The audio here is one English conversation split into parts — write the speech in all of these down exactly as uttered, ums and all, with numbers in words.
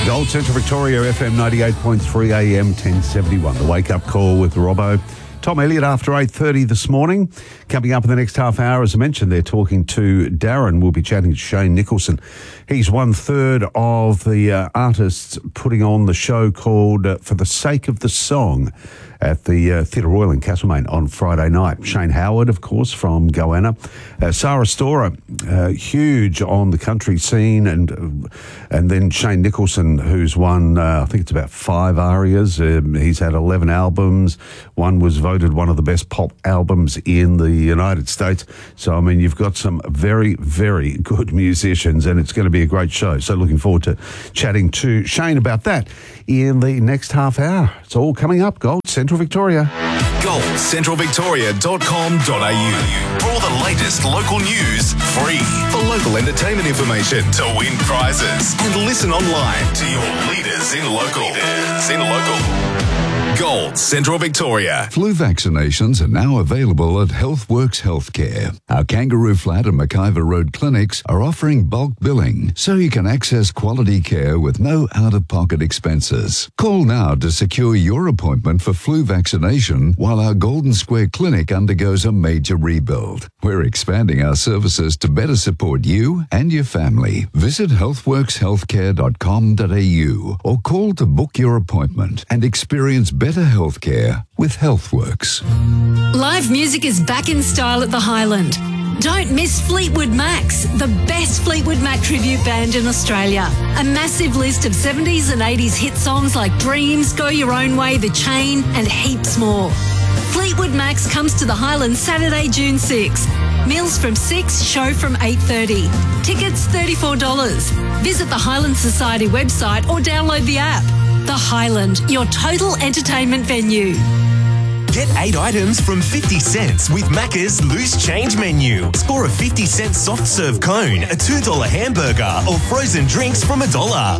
Gold Central Victoria, F M ninety-eight point three A M ten seventy-one. The Wake Up Call with Robbo. Tom Elliott after eight thirty this morning. Coming up in the next half hour, as I mentioned, they're talking to Darren. We'll be chatting to Shane Nicholson. He's one third of the uh, artists putting on the show called uh, For the Sake of the Song at the uh, Theatre Royal in Castlemaine on Friday night. Shane Howard, of course, from Goanna. Uh, Sarah Storer, uh, huge on the country scene. And uh, and then Shane Nicholson, who's won, uh, I think it's about five arias. Um, he's had eleven albums. One was voted one of the best pop albums in the United States. So, I mean, you've got some very, very good musicians, and it's going to be a great show. So looking forward to chatting to Shane about that in the next half hour. It's all coming up. Gold Central Victoria. gold central victoria dot com dot a u for all the latest local news, free. For local entertainment information, to win prizes, and listen online to your leaders in local. Leaders in local. Gold Central Victoria. Flu vaccinations are now available at HealthWorks Healthcare. Our Kangaroo Flat and McIver Road clinics are offering bulk billing, so you can access quality care with no out-of-pocket expenses. Call now to secure your appointment for flu vaccination while our Golden Square Clinic undergoes a major rebuild. We're expanding our services to better support you and your family. Visit healthworks healthcare dot com dot a u or call to book your appointment and experience better healthcare with HealthWorks. Live music is back in style at the Highland. Don't miss Fleetwood Macs, the best Fleetwood Mac tribute band in Australia. A massive list of seventies and eighties hit songs like Dreams, Go Your Own Way, The Chain, and heaps more. Fleetwood Macs comes to the Highlands Saturday, June sixth. Meals from six, show from eight thirty. Tickets thirty-four dollars. Visit the Highland Society website or download the app. The Highland, your total entertainment venue. Get eight items from fifty cents with Macca's Loose Change menu. Score a fifty cent soft serve cone, a two dollar hamburger, or frozen drinks from a dollar.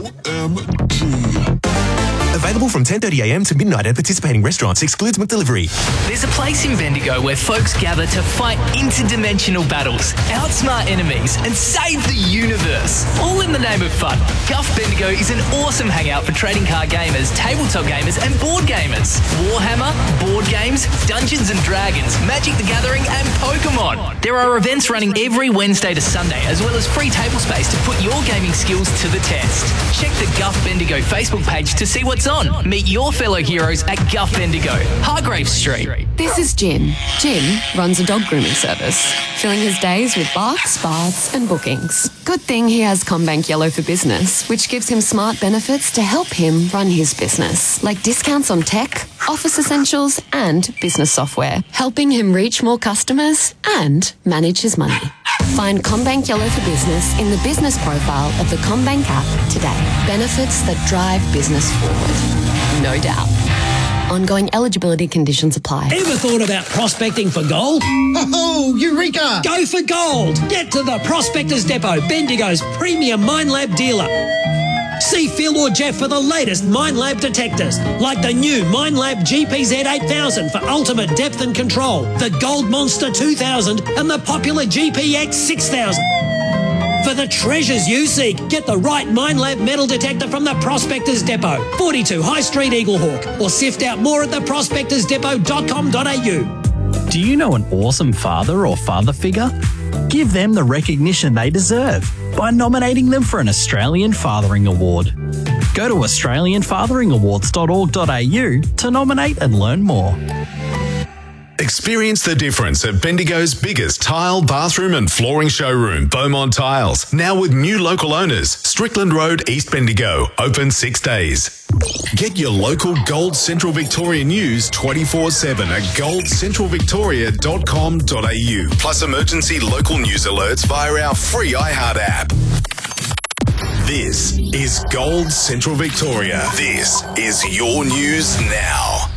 Available from ten thirty a m to midnight at participating restaurants. Excludes McDelivery. There's a place in Bendigo where folks gather to fight interdimensional battles, outsmart enemies, and save the universe. All in the name of fun. Guff Bendigo is an awesome hangout for trading card gamers, tabletop gamers, and board gamers. Warhammer, board games, Dungeons and Dragons, Magic the Gathering, and Pokemon. There are events running every Wednesday to Sunday, as well as free table space to put your gaming skills to the test. Check the Guff Bendigo Facebook page to see what's on. Meet your fellow heroes at Guff Bendigo, Hargrave Street. This is Jim. Jim runs a dog grooming service, filling his days with barks, baths and bookings. Good thing he has CommBank Yellow for Business, which gives him smart benefits to help him run his business, like discounts on tech, office essentials and business software, helping him reach more customers and manage his money. Find CommBank Yellow for Business in the business profile of the CommBank app today. Benefits that drive business forward. No doubt. Ongoing eligibility conditions apply. Ever thought about prospecting for gold? Oh, Eureka! Go for gold! Get to the Prospectors Depot, Bendigo's premium Minelab dealer. See Phil or Jeff for the latest Minelab detectors, like the new Minelab G P Z eight thousand for ultimate depth and control, the Gold Monster two thousand and the popular G P X six thousand. For the treasures you seek, get the right Minelab metal detector from the Prospectors Depot, forty-two High Street, Eaglehawk, or sift out more at the prospectors depot dot com dot a u. Do you know an awesome father or father figure? Give them the recognition they deserve by nominating them for an Australian Fathering Award. Go to australian fathering awards dot org dot a u to nominate and learn more. Experience the difference at Bendigo's biggest tile, bathroom and flooring showroom, Beaumont Tiles. Now with new local owners, Strickland Road, East Bendigo. Open six days. Get your local Gold Central Victoria news twenty-four seven at gold central victoria dot com dot a u. Plus emergency local news alerts via our free iHeart app. This is Gold Central Victoria. This is your news now.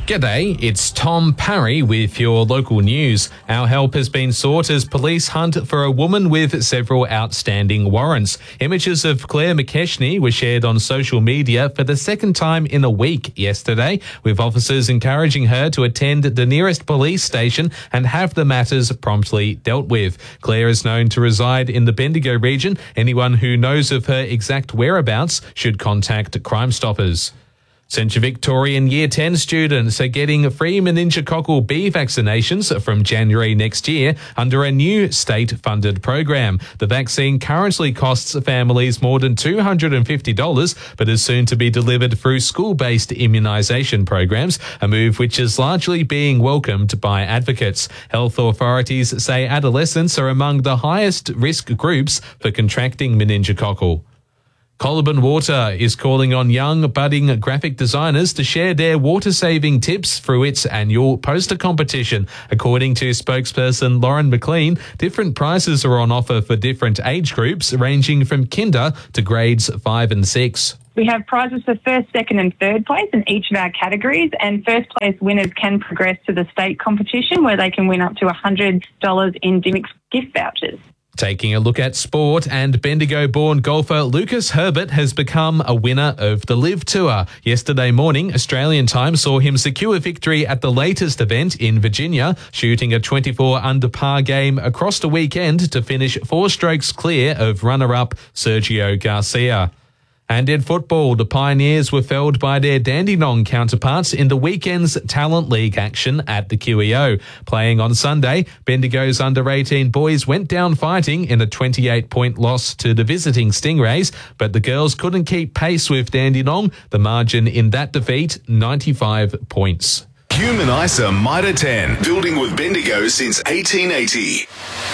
G'day, it's Tom Parry with your local news. Our help has been sought as police hunt for a woman with several outstanding warrants. Images of Claire McKechnie were shared on social media for the second time in a week yesterday, with officers encouraging her to attend the nearest police station and have the matters promptly dealt with. Claire is known to reside in the Bendigo region. Anyone who knows of her exact whereabouts should contact Crime Stoppers. Central Victorian Year ten students are getting free meningococcal B vaccinations from January next year under a new state-funded program. The vaccine currently costs families more than two hundred fifty dollars, but is soon to be delivered through school-based immunisation programs, a move which is largely being welcomed by advocates. Health authorities say adolescents are among the highest risk groups for contracting meningococcal. Colaburn Water is calling on young, budding graphic designers to share their water-saving tips through its annual poster competition. According to spokesperson Lauren McLean, different prizes are on offer for different age groups, ranging from kinder to grades five and six. We have prizes for first, second and third place in each of our categories, and first place winners can progress to the state competition where they can win up to one hundred dollars in Dimmicks gift vouchers. Taking a look at sport, and Bendigo-born golfer Lucas Herbert has become a winner of the Live Tour. Yesterday morning, Australian time saw him secure victory at the latest event in Virginia, shooting a twenty-four under par game across the weekend to finish four strokes clear of runner-up Sergio Garcia. And in football, the Pioneers were felled by their Dandenong counterparts in the weekend's Talent League action at the Q E O. Playing on Sunday, Bendigo's under eighteen boys went down fighting in a twenty-eight point loss to the visiting Stingrays, but the girls couldn't keep pace with Dandenong. The margin in that defeat, ninety-five points. Human ISA Mitre ten, building with Bendigo since eighteen eighty.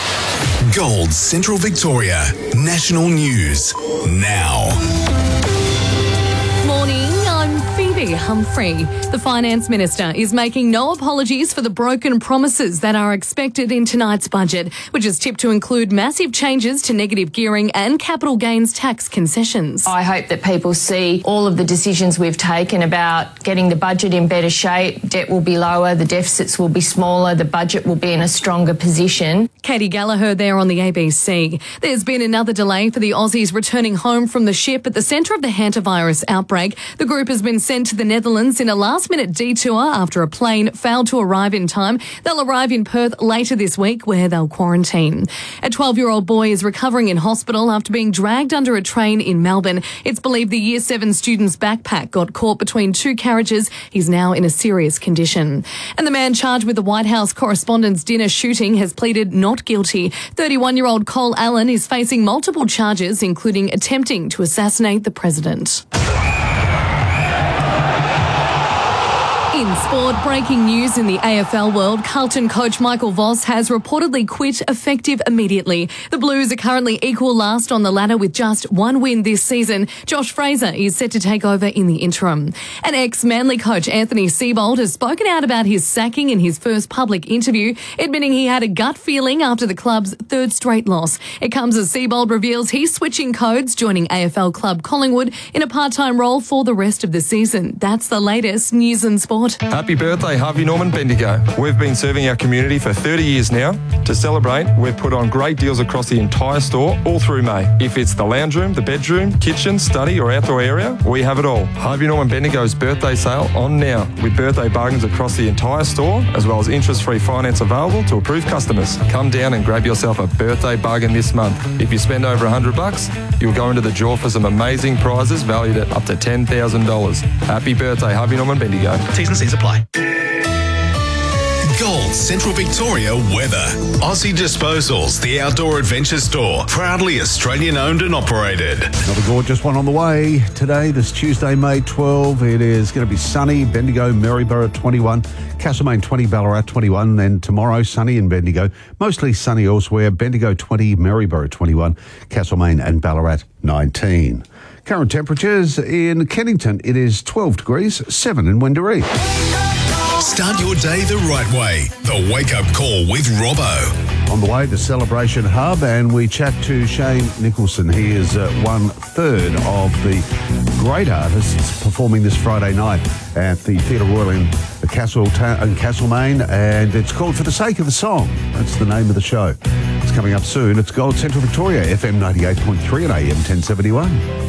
Gold Central Victoria, National News, now. Morning, I'm Phoebe Humphrey. The Finance Minister is making no apologies for the broken promises that are expected in tonight's budget, which is tipped to include massive changes to negative gearing and capital gains tax concessions. I hope that people see all of the decisions we've taken about getting the budget in better shape. Debt will be lower, the deficits will be smaller, the budget will be in a stronger position. Katie Gallagher there on the A B C. There's been another delay for the Aussies returning home from the ship at the centre of the hantavirus outbreak. The group has been sent to the Netherlands in a last-minute detour after a plane failed to arrive in time. They'll arrive in Perth later this week, where they'll quarantine. A twelve-year-old boy is recovering in hospital after being dragged under a train in Melbourne. It's believed the Year seven student's backpack got caught between two carriages. He's now in a serious condition. And the man charged with the White House Correspondents' Dinner shooting has pleaded not guilty. thirty-one-year-old Cole Allen is facing multiple charges, including attempting to assassinate the president. In sport, breaking news in the A F L world, Carlton coach Michael Voss has reportedly quit effective immediately. The Blues are currently equal last on the ladder with just one win this season. Josh Fraser is set to take over in the interim. An ex-Manly coach Anthony Seibold has spoken out about his sacking in his first public interview, admitting he had a gut feeling after the club's third straight loss. It comes as Seibold reveals he's switching codes, joining A F L club Collingwood in a part-time role for the rest of the season. That's the latest news and sport. Happy birthday, Harvey Norman Bendigo. We've been serving our community for thirty years now. To celebrate, we've put on great deals across the entire store all through May. If it's the lounge room, the bedroom, kitchen, study or outdoor area, we have it all. Harvey Norman Bendigo's birthday sale on now, with birthday bargains across the entire store, as well as interest-free finance available to approved customers. Come down and grab yourself a birthday bargain this month. If you spend over one hundred bucks, you'll go into the draw for some amazing prizes valued at up to ten thousand dollars. Happy birthday, Harvey Norman Bendigo. T's and C's apply. Gold Central Victoria weather. Aussie Disposals, the outdoor adventure store, proudly Australian owned and operated. Another gorgeous one on the way today, this Tuesday, May twelfth. It is going to be sunny, Bendigo, Maryborough twenty-one, Castlemaine twenty, Ballarat twenty-one. Then tomorrow, sunny in Bendigo, mostly sunny elsewhere, Bendigo twenty, Maryborough twenty-one, Castlemaine and Ballarat nineteen. Current temperatures in Kennington, it is twelve degrees, seven in Wendouree. Start your day the right way. The Wake Up Call with Robbo. On the way to Celebration Hub, and we chat to Shane Nicholson. He is uh, one third of the great artists performing this Friday night at the Theatre Royal in Castle Ta- and Castlemaine, and it's called For the Sake of the Song. That's the name of the show. It's coming up soon. It's Gold Central Victoria, F M ninety-eight point three and A M ten seventy-one.